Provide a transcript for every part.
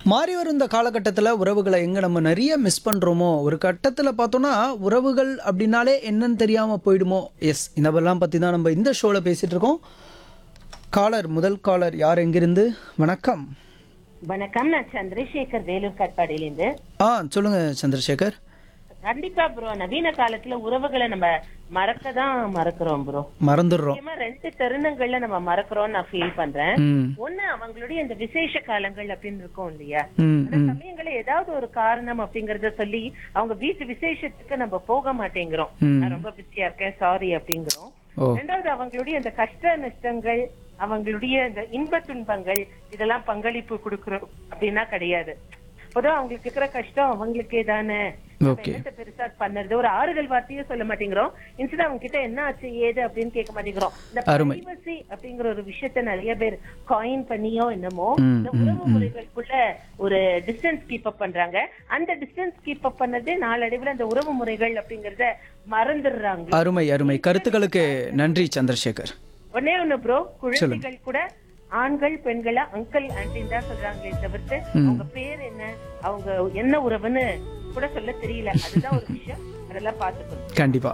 மாறி வரும் இந்த காலகட்டத்தில் உறவுகளை எங்கே நம்ம நிறைய மிஸ் பண்ணுறோமோ, ஒரு கட்டத்தில் பார்த்தோன்னா உறவுகள் அப்படின்னாலே என்னன்னு தெரியாமல் போயிடுமோ. எஸ், இந்த மாதிரிலாம் பற்றி தான் நம்ம இந்த ஷோவில் பேசிகிட்டு இருக்கோம். முதல் காலர் யார், எங்கிருந்து? வணக்கம். வணக்கம், நான் சந்திரசேகர், வேலூர் காட்பாடியிலிருந்து. சொல்லுங்க சந்திரசேகர். கண்டிப்பா ப்ரோ, நவீன காலத்துல உறவுகளை நம்ம மறக்கதான் மறக்கிறோம் ப்ரோ. மறந்துடுறோம். ரெண்டு தருணங்கள்ல நம்ம மறக்கிறோம் நான் ஃபீல் பண்றேன். ஒண்ணு, அவங்களுடைய இந்த விசேஷ காலங்கள் அப்படின்னு இருக்கும் இல்லையா, அந்த சமயங்கள ஏதாவது ஒரு காரணம் அப்படிங்கறத சொல்லி அவங்க வீட்டு விசேஷத்துக்கு நம்ம போக மாட்டேங்கிறோம். நான் ரொம்ப பிஸியா இருக்கேன், சாரி அப்படிங்கிறோம். ரெண்டாவது, அவங்களுடைய இந்த கஷ்ட நஷ்டங்கள், அவங்களுடைய இந்த இன்ப துன்பங்கள், இதெல்லாம் பங்களிப்பு கொடுக்கறோம் அப்படின்னா கிடையாது. பொதுவா அவங்களுக்கு இருக்கிற கஷ்டம் அவங்களுக்கே தானே, பெருசா பண்ணது ஒரு ஆறுதல் வார்த்தையே சொல்ல மாட்டேங்கிறோம். இன்ஸ்டா அவங்க கிட்ட என்ன ஆச்சு ஏது அப்படின்னு கேட்க மாட்டேங்கிறோம். இந்த பிரைவசி அப்படிங்கிற ஒரு விஷயத்த நிறைய பேர் காயின் பண்ணியோ என்னமோ இந்த உறவு முறைகளுக்குள்ள ஒரு டிஸ்டன்ஸ் கீப் அப் பண்றாங்க. அந்த டிஸ்டன்ஸ் கீப் அப் பண்ணது நாளடைவுல அந்த உறவு முறைகள் அப்படிங்கறத மறந்துடுறாங்க. அருமை அருமை கருத்துக்களுக்கு நன்றி சந்திரசேகர். ஒன்னே ஒண்ணு ப்ரோ, குழந்தைகள் கூட ஆண்கள் பெண்களா அங்கிள் ஆன்டின்னு தான் சொல்றாங்களே தவிர்த்து அவங்க பேர் என்ன, அவங்க என்ன உறவுன்னு கூட சொல்ல தெரியல. அதுதான் ஒரு விஷயம், அதெல்லாம் பாத்துக்கணும் கண்டிப்பா.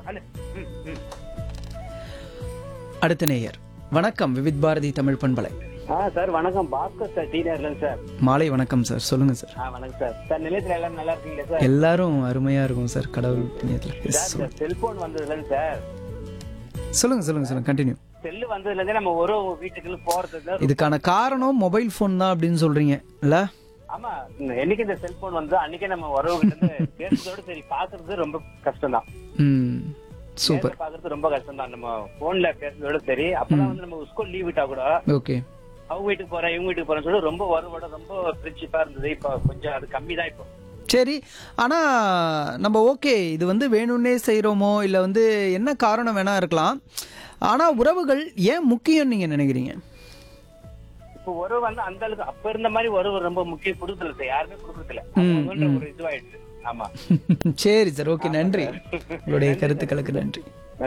அடுத்த நேயர். வணக்கம், விவித் பாரதி தமிழ் பண்பலை. சார் வணக்கம், பாஸ்கர் சார், டீனர்ல சார். மாலை வணக்கம் சார், சொல்லுங்க சார். வணக்கம் சார். சார் நிலையத்துல எல்லாரும் நல்லா இருக்கீங்களா சார்? எல்லாரும் அருமையா இருக்கும் சார், கடவுள் புண்ணியத்துல. செல்போன் வந்ததுல சார், சொல்லுங்க சொல்லுங்க சொல்லுங்க, கண்டினியூ. செல்லு வந்ததுல இருந்து நம்ம ஒரு வீட்டுக்கு போறது, இதுக்கான காரணம் மொபைல் போன் தான் அப்படின்னு சொல்றீங்க இல்ல? ஆமா, என்னைக்கு இந்த செல்போன் வந்து அன்னைக்கே நம்ம உறவுகிட்ட இருந்து பேசுறதோட சரி பாக்குறது ரொம்ப கஷ்டம் தான். சூப்பர். பாக்குறது ரொம்ப கஷ்டம் தான். நம்ம போன்ல பேசுறதோட சரி, அப்பதான் வந்து நம்ம ஸ்கூல் லீவ் விட்டா கூட ஓகே அவங்க வீட்டுக்கு போறேன் இவங்க வீட்டுக்கு போறேன்னு சொல்லி ரொம்ப வருவோட ரொம்ப ஃப்ரெண்ட்ஷிப்பா இருந்தது. இப்போ கொஞ்சம் அது கம்மி தான் இப்போ. சரி, ஆனால் நம்ம ஓகே இது வந்து வேணும்னே செய்கிறோமோ இல்லை வந்து என்ன காரணம் வேணா இருக்கலாம், ஆனால் உறவுகள் ஏன் முக்கியம் நீங்கள் நினைக்கிறீங்க? இப்போ உறவு வந்து அந்த அளவுக்கு அப்ப இருந்த மாதிரி உறவு ரொம்ப முக்கியம் கொடுக்கல, யாருமே கொடுக்கறதில்ல. ஒரு இதுவாயிடுச்சு. ஆமா, சரி சார், ஓகே, நன்றி, உங்களுடைய கருத்துக்களுக்கு நன்றி.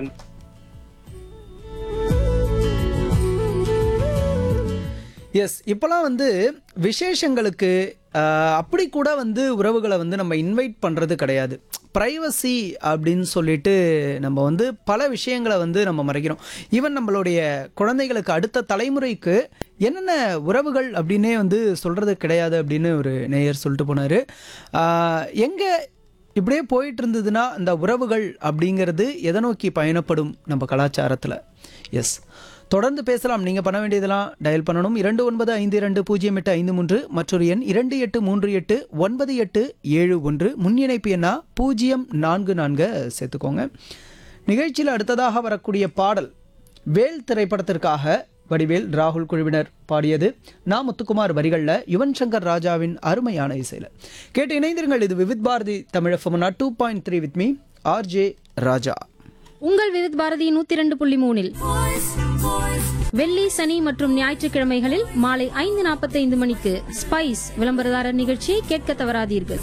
எஸ், இப்போலாம் வந்து விசேஷங்களுக்கு அப்படி கூட வந்து உறவுகளை வந்து நம்ம இன்வைட் பண்ணுறது கிடையாது. ப்ரைவசி அப்படின்னு சொல்லிட்டு நம்ம வந்து பல விஷயங்களை வந்து நம்ம மறைக்கிறோம். ஈவன் நம்மளுடைய குழந்தைகளுக்கு அடுத்த தலைமுறைக்கு என்னென்ன உறவுகள் அப்படின்னே வந்து சொல்கிறது கிடையாது அப்படின்னு ஒரு நேயர் சொல்லிட்டு போனார். எங்கே இப்படியே போயிட்டு இருந்ததுன்னா இந்த உறவுகள் அப்படிங்கிறது எதை நோக்கி பயணப்படும் நம்ம கலாச்சாரத்தில்? எஸ், தொடர்ந்து பேசலாம். நீங்கள் பண்ண வேண்டியதெல்லாம் டயல் பண்ணணும் 29520853, மற்றொரு எண் 28389871, முன் இணைப்பு எண்ணா 044 சேர்த்துக்கோங்க. நிகழ்ச்சியில் அடுத்ததாக வரக்கூடிய பாடல் வேல் திரைப்படத்திற்காக வடிவேல் ராகுல் குழுவினர் பாடியது, நா முத்துக்குமார் வரிகளில் யுவன் சங்கர் ராஜாவின் அருமையான இசையில் கேட்டு இணைந்திருங்கள். இது Vividh Bharathi Tamil FM 2.3 with me RJ ராஜா. உங்கள் விவித் பாரதி 102.3 வெள்ளி, சனி மற்றும் ஞாயிற்றுக்கிழமைகளில் மாலை 5:45 மணிக்கு ஸ்பைஸ் விளம்பரதாரர் நிகழ்ச்சியை கேட்க தவறாதீர்கள்.